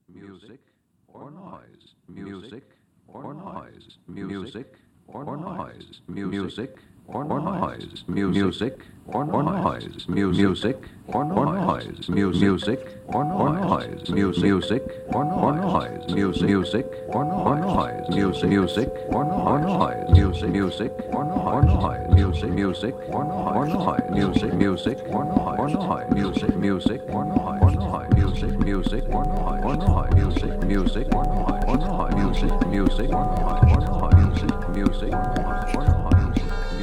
music or noise, music or noise, music or noise, music or noise, music or noise, music or noise, music or noise, music or noise, music or noise, music or noise, music or noise, music or noise, music or noise, music or noise, music or noise, music or noise, music or noise, music or noise, music or noise, music or noise.